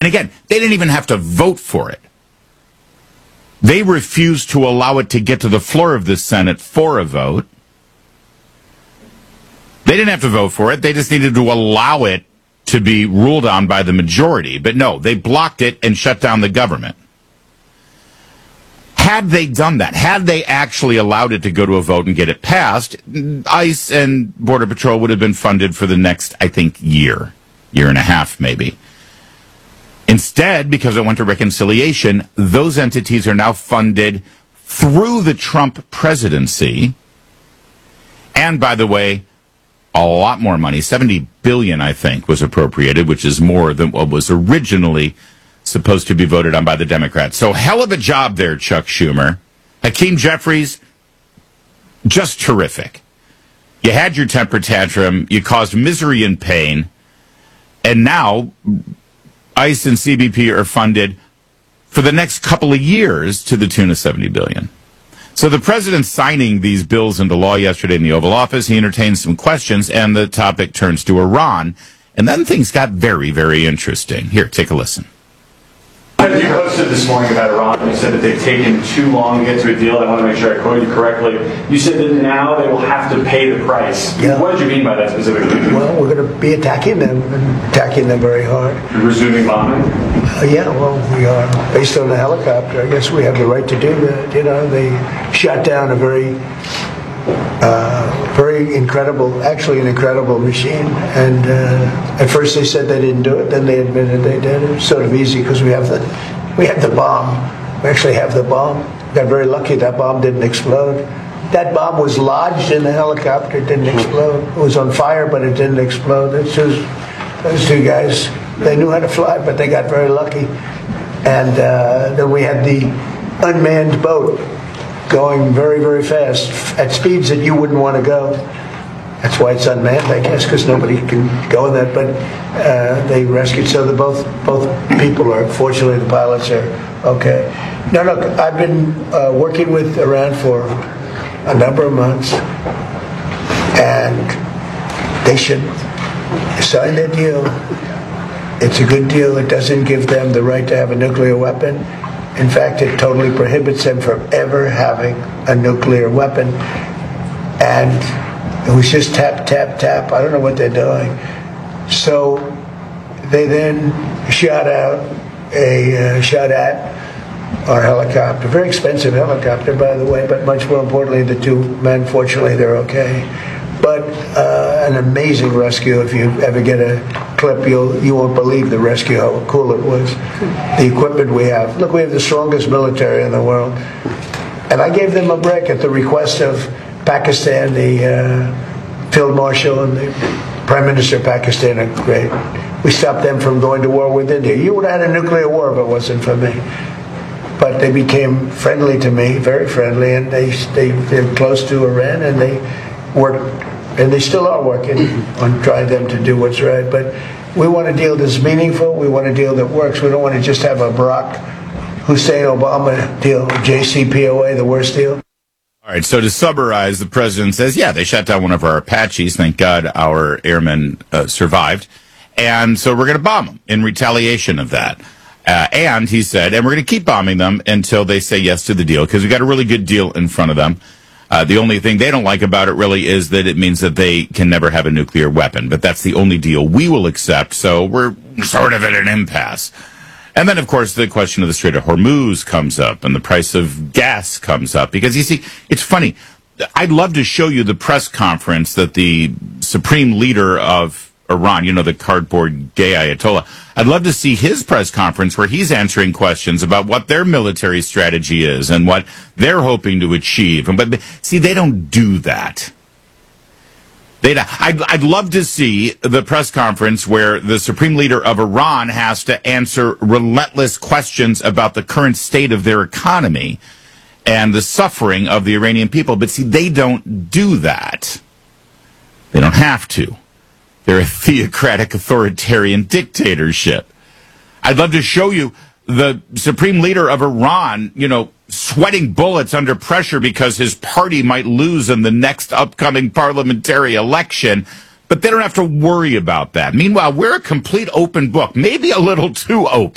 again, they didn't even have to vote for it. They refused to allow it to get to the floor of the Senate for a vote. They didn't have to vote for it. They just needed to allow it to be ruled on by the majority. But no, they blocked it and shut down the government. Had they done that, had they actually allowed it to go to a vote and get it passed, ICE and Border Patrol would have been funded for the next, I think, year and a half, maybe. Instead, because it went to reconciliation, those entities are now funded through the Trump presidency. And, by the way, a lot more money, $70 billion, I think, was appropriated, which is more than what was originally supposed to be voted on by the Democrats. So hell of a job there, Chuck Schumer. Hakeem Jeffries, just terrific. You had your temper tantrum, you caused misery and pain, and now ICE and CBP are funded for the next couple of years to the tune of $70 billion. So the president signing these bills into law yesterday in the Oval Office, he entertained some questions, and the topic turns to Iran. And then things got very, very interesting. Here, take a listen. As you posted this morning about Iran, you said that they've taken too long to get to a deal. I want to make sure I quote you correctly. You said that now they will have to pay the price. Yeah. What did you mean by that specifically? Well, we're going to be attacking them very hard. You're resuming bombing? Yeah, well, we are. Based on the helicopter, I guess we have the right to do that. You know, they shot down a very incredible, actually an incredible machine. And at first they said they didn't do it, then they admitted they did. It was sort of easy because we have the bomb. We actually have the bomb. Got very lucky that bomb didn't explode. That bomb was lodged in the helicopter, it didn't explode. It was on fire, but it didn't explode. Those two guys, they knew how to fly, but they got very lucky. And then we had the unmanned boat going very, very fast at speeds that you wouldn't want to go. That's why it's unmanned, I guess, because nobody can go in that. But they rescued, so both people are, fortunately, the pilots are okay. Now, look, I've been working with Iran for a number of months, and they should sign that deal. It's a good deal. It doesn't give them the right to have a nuclear weapon. In fact, it totally prohibits them from ever having a nuclear weapon. And it was just tap, tap, tap. I don't know what they're doing. So they then shot at our helicopter. Very expensive helicopter, by the way, but much more importantly, the two men, fortunately, they're okay. But an amazing rescue. If you ever get a clip, you won't believe the rescue, how cool it was. The equipment we have. Look, we have the strongest military in the world. And I gave them a break at the request of Pakistan. The Field Marshal and the Prime Minister of Pakistan are great. We stopped them from going to war with India. You would have had a nuclear war if it wasn't for me. But they became friendly to me, very friendly, and they're close to Iran, and they worked, and they still are working on trying them to do what's right. But we want a deal that's meaningful. We want a deal that works. We don't want to just have a Barack Hussein Obama deal, JCPOA, the worst deal. All right, so to summarize, the president says, yeah, they shot down one of our Apaches. Thank God our airmen survived. And so we're going to bomb them in retaliation of that. And he said, and we're going to keep bombing them until they say yes to the deal, because we got a really good deal in front of them. The only thing they don't like about it really is that it means that they can never have a nuclear weapon. But that's the only deal we will accept, so we're sort of at an impasse. And then, of course, the question of the Strait of Hormuz comes up, and the price of gas comes up. Because, you see, it's funny. I'd love to show you the press conference that the supreme leader of Iran, you know, the cardboard gay Ayatollah. I'd love to see his press conference where he's answering questions about what their military strategy is and what they're hoping to achieve. But see, they don't do that. I'd love to see the press conference where the supreme leader of Iran has to answer relentless questions about the current state of their economy and the suffering of the Iranian people. But see, they don't do that. They don't have to. They're a theocratic, authoritarian dictatorship. I'd love to show you the supreme leader of Iran, you know, sweating bullets under pressure because his party might lose in the next upcoming parliamentary election, but they don't have to worry about that. Meanwhile, we're a complete open book, maybe a little too open.